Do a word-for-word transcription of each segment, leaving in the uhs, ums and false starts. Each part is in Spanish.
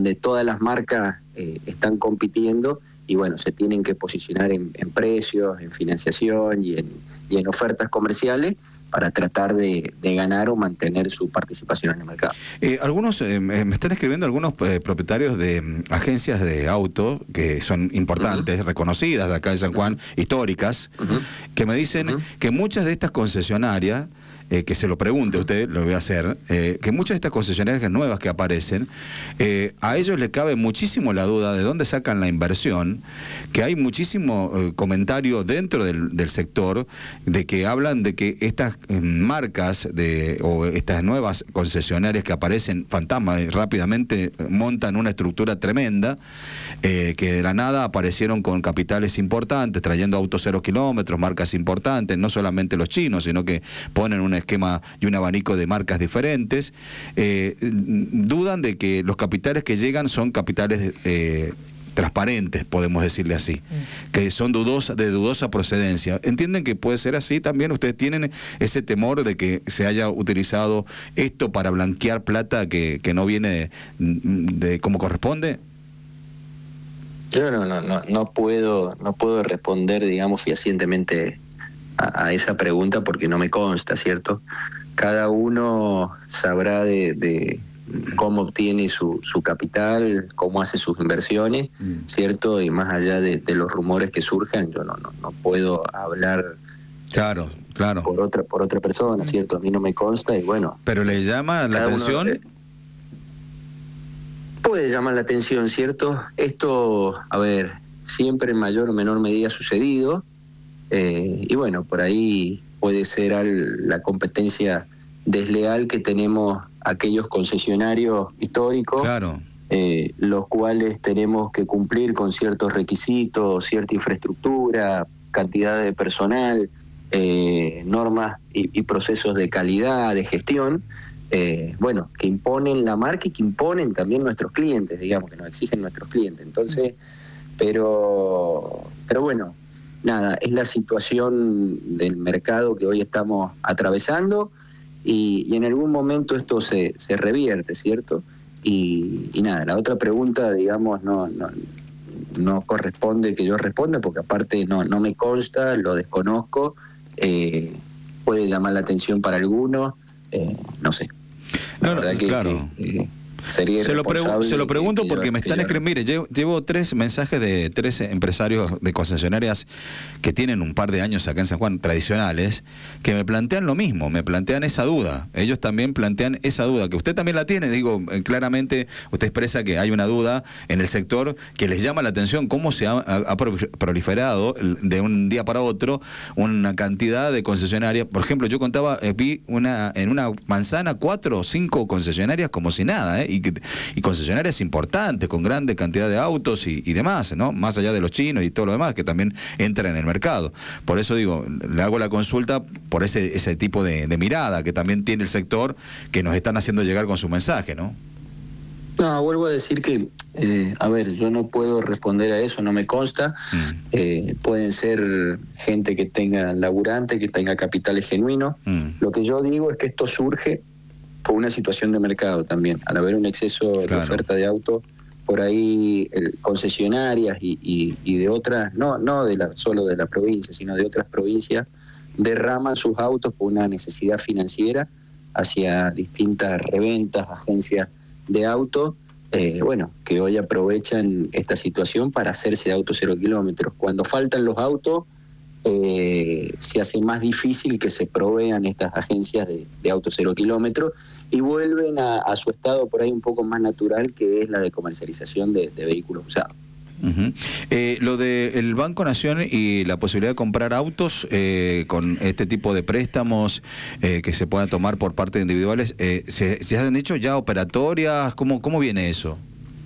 donde todas las marcas eh, están compitiendo y bueno, se tienen que posicionar en, en precios, en financiación y en, y en ofertas comerciales para tratar de, de ganar o mantener su participación en el mercado. Eh, algunos, eh, me están escribiendo algunos eh, propietarios de mm, agencias de auto que son importantes, uh-huh. reconocidas de acá de San Juan, uh-huh. históricas, uh-huh. que me dicen uh-huh. que muchas de estas concesionarias, Eh, que se lo pregunte usted, lo voy a hacer, eh, que muchas de estas concesionarias nuevas que aparecen, eh, a ellos les cabe muchísimo la duda de dónde sacan la inversión, que hay muchísimo eh, comentario dentro del, del sector de que hablan de que estas eh, marcas de, o estas nuevas concesionarias que aparecen fantasmas y rápidamente montan una estructura tremenda, eh, que de la nada aparecieron con capitales importantes, trayendo autos cero kilómetros, marcas importantes, no solamente los chinos, sino que ponen un esquema y un abanico de marcas diferentes, eh, dudan de que los capitales que llegan son capitales eh, transparentes, podemos decirle así, mm. que son dudosa, de dudosa procedencia. ¿Entienden que puede ser así también? ¿Ustedes tienen ese temor de que se haya utilizado esto para blanquear plata que, que no viene de, de como corresponde? Yo no, no, no, no puedo, no puedo responder, digamos, fehacientemente a, a esa pregunta porque no me consta, ¿cierto? Cada uno sabrá de, de cómo obtiene su, su capital, cómo hace sus inversiones, ¿cierto? Y más allá de, de los rumores que surjan, yo no, no, no puedo hablar claro, claro. por otra, por otra persona, ¿cierto? A mí no me consta y bueno. ¿Pero le llama la atención? Uno, eh, puede llamar la atención, ¿cierto? Esto, a ver, siempre en mayor o menor medida ha sucedido. Eh, y bueno, por ahí puede ser al, la competencia desleal que tenemos aquellos concesionarios históricos, claro. eh, los cuales tenemos que cumplir con ciertos requisitos, cierta infraestructura, cantidad de personal, eh, normas y, y procesos de calidad, de gestión, eh, bueno, que imponen la marca y que imponen también nuestros clientes, digamos, que nos exigen nuestros clientes. Entonces, pero, pero bueno, nada, es la situación del mercado que hoy estamos atravesando y, y en algún momento esto se, se revierte, ¿cierto? Y, y nada, la otra pregunta, digamos, no, no, no corresponde que yo responda porque aparte no, no me consta, lo desconozco, eh, puede llamar la atención para algunos, eh, no sé. La no, verdad no, que, claro. que eh, sería se lo, pregu se lo pregunto que, que porque yo, me están escribiendo. Mire, llevo, llevo tres mensajes de tres empresarios de concesionarias que tienen un par de años acá en San Juan, tradicionales, que me plantean lo mismo, me plantean esa duda. Ellos también plantean esa duda, que usted también la tiene. Digo, claramente usted expresa que hay una duda en el sector que les llama la atención cómo se ha, ha proliferado de un día para otro una cantidad de concesionarias. Por ejemplo, yo contaba, eh, vi una en una manzana cuatro o cinco concesionarias como si nada, ¿eh? Y, que, y concesionarias importantes, con grande cantidad de autos y, y demás, ¿no? Más allá de los chinos y todo lo demás, que también entran en el mercado. Por eso digo, le hago la consulta por ese, ese tipo de, de mirada que también tiene el sector, que nos están haciendo llegar con su mensaje, ¿no? No, vuelvo a decir que, eh, a ver, yo no puedo responder a eso, no me consta. Mm. Eh, pueden ser gente que tenga laburante, que tenga capitales genuinos. Mm. Lo que yo digo es que esto surge por una situación de mercado también. Al haber un exceso claro. de oferta de autos, por ahí el, concesionarias y, y, y de otras, no, no de la, solo de la provincia, sino de otras provincias, derraman sus autos por una necesidad financiera hacia distintas reventas, agencias de autos, eh, bueno, que hoy aprovechan esta situación para hacerse de autos cero kilómetros. Cuando faltan los autos, eh, se hace más difícil que se provean estas agencias de, de autos cero kilómetros y vuelven a, a su estado por ahí un poco más natural, que es la de comercialización de, de vehículos usados. Uh-huh. eh, lo del Banco Nación y la posibilidad de comprar autos eh, con este tipo de préstamos eh, que se puedan tomar por parte de individuales, eh, ¿se, ¿se han hecho ya operatorias? ¿Cómo, cómo viene eso?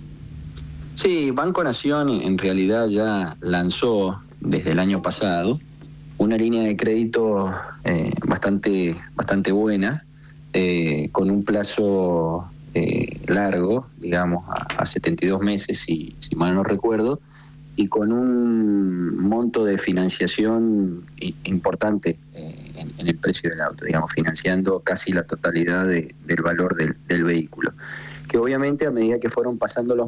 Sí, Banco Nación en realidad ya lanzó desde el año pasado una línea de crédito eh, bastante, bastante buena, eh, con un plazo eh, largo, digamos, a, a setenta y dos meses, si, si mal no recuerdo, y con un monto de financiación importante eh, en, en el precio del auto, digamos, financiando casi la totalidad de, del valor del, del vehículo. Que obviamente a medida que fueron pasando los